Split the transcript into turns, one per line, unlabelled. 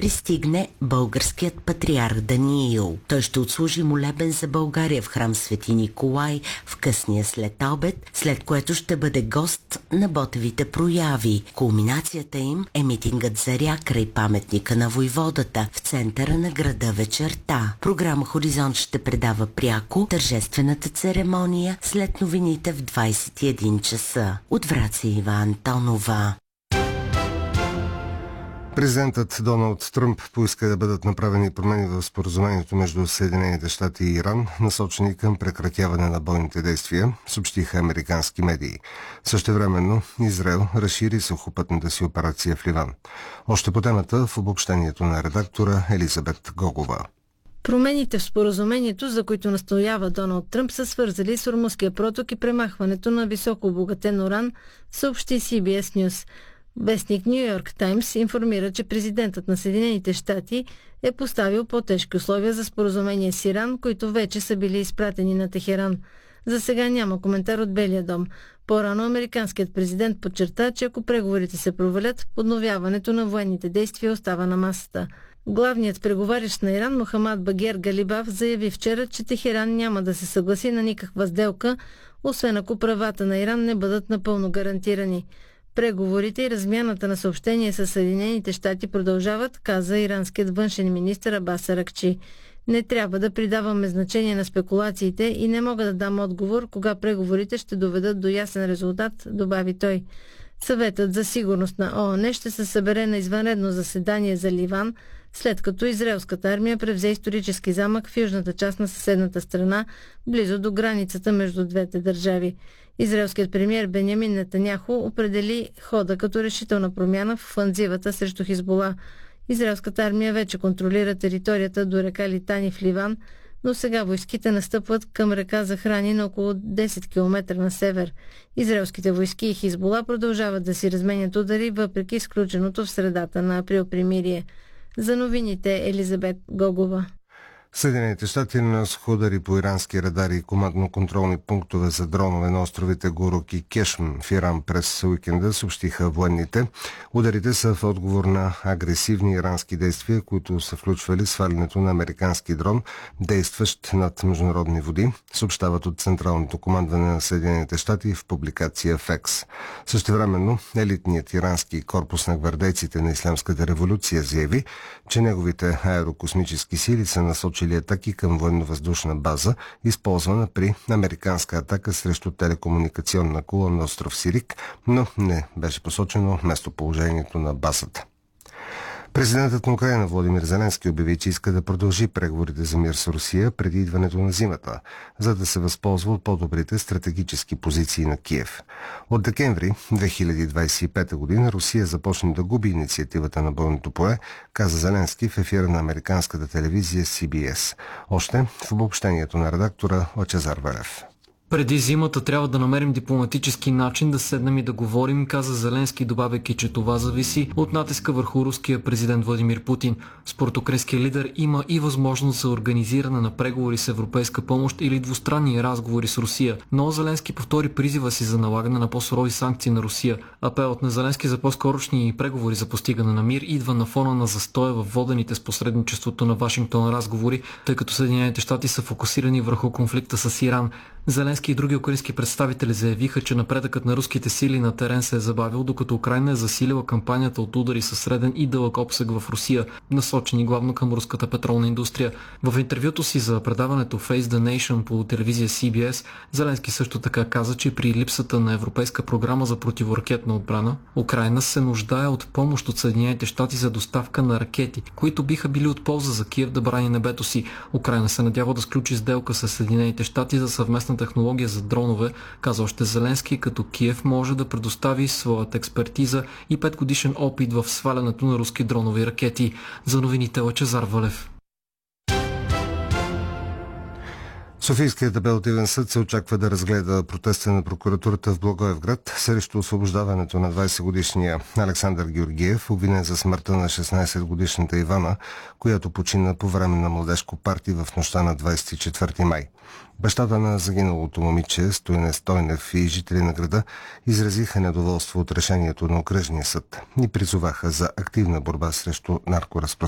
пристигне българският патриарх Даниил. Той ще отслужи молебен за България в храм Свети Николай в късния следобед, след което ще бъде гост на Ботевите прояви. Кулминацията им е митингът Заря край паметника на войводата в центъра на града вечерта. Програма Хоризонт ще предава пряко тържествената церемония след новините в 21 часа. От Враца Ива Антонова.
Президентът Доналд Тръмп поиска да бъдат направени промени в споразумението между Съединените щати и Иран, насочени към прекратяване на бойните действия, съобщиха американски медии. Същевременно Израел разшири сухопътната си операция в Ливан. Още по темата в обобщението на редактора Елизабет Гогова.
Промените в споразумението, за които настоява Доналд Тръмп, са свързали с Ормузския проток и премахването на високо обогатен уран, съобщи CBS News. Вестник Ню Йорк Таймс информира, че президентът на Съединените щати е поставил по-тежки условия за споразумение с Иран, които вече са били изпратени на Техеран. За сега няма коментар от Белия дом. По-рано американският президент подчерта, че ако преговорите се провалят, подновяването на военните действия остава на масата. Главният преговарящ на Иран Мохамад Багер Галибаф заяви вчера, че Техеран няма да се съгласи на никаква сделка, освен ако правата на Иран не бъдат напълно гарантирани. Преговорите и размяната на съобщения с Съединените щати продължават, каза иранският външен министър Абас Аракчи. Не трябва да придаваме значение на спекулациите и не мога да дам отговор кога преговорите ще доведат до ясен резултат, добави той. Съветът за сигурност на ООН ще се събере на извънредно заседание за Ливан, след като израелската армия превзе исторически замък в южната част на съседната страна, близо до границата между двете държави. Израелският премиер Бенямин Нетаняху определи хода като решителна промяна в офанзивата срещу Хизбула. Израелската армия вече контролира територията до река Литани в Ливан, но сега войските настъпват към река Захрани на около 10 км на север. Израелските войски и Хизбула продължават да си разменят удари, въпреки изключеното в средата на април примирие. За новините Елизабет Гогова.
Съединените щати нанесоха удари по ирански радари и командно-контролни пунктове за дронове на островите Гурук и Кешм в Иран през уикенда, съобщиха военните. Ударите са в отговор на агресивни ирански действия, които са включвали свалянето на американски дрон, действащ над международни води, съобщават от Централното командване на Съединените щати в публикация Фекс. Същевременно елитният ирански корпус на гвардейците на Ислямската революция заяви, че неговите аерокосмически сили са насочили атаки към военно-въздушна база, използвана при американска атака срещу телекомуникационна кула на остров Сирик, но не беше посочено местоположението на базата. Президентът на Украйна Володимир Зеленски обяви, че иска да продължи преговорите за мир с Русия преди идването на зимата, за да се възползва от по-добрите стратегически позиции на Киев. От декември 2025 година Русия започна да губи инициативата на бойното поле, каза Зеленски в ефира на американската телевизия CBS. Още в обобщението на редактора Лъчезар Велев.
Преди зимата трябва да намерим дипломатически начин да седнем и да говорим, каза Зеленски, добавяйки, че това зависи от натиска върху руския президент Владимир Путин. Според украинския лидер има и възможност за организиране на преговори с европейска помощ или двустранни разговори с Русия. Но Зеленски повтори призива си за налагане на по-сурови санкции на Русия. Апелът на Зеленски за по-скорошни преговори за постигане на мир идва на фона на застоя в водените с посредничеството на Вашингтон разговори, тъй като Съединените щати са фокусирани върху конфликта с Иран. Зеленски и други украински представители заявиха, че напредъкът на руските сили на терен се е забавил, докато Украйна е засилила кампанията от удари със среден и дълъг обсег в Русия, насочени главно към руската петролна индустрия. В интервюто си за предаването Face the Nation по телевизия CBS, Зеленски също така каза, че при липсата на европейска програма за противоракетна отбрана, Украйна се нуждае от помощ от Съединените щати за доставка на ракети, които биха били от полза за Киев да брани небето си. Украйна се надява да сключи сделка с Съединените щати за съвместна технология за дронове, каза още Зеленски, като Киев може да предостави своята експертиза и 5-годишен опит в свалянето на руски дронови ракети. За новините Лъчезар Валев.
Софийският апелативен съд се очаква да разгледа протеста на прокуратурата в Благоевград срещу освобождаването на 20-годишния Александър Георгиев, обвинен за смъртта на 16-годишната Ивана, която почина по време на младежко парти в нощта на 24 май. Бащата на загиналото момиче, Стояне Стойнев, и жители на града изразиха недоволство от решението на окръжния съд и призоваха за активна борба срещу наркоразпространението.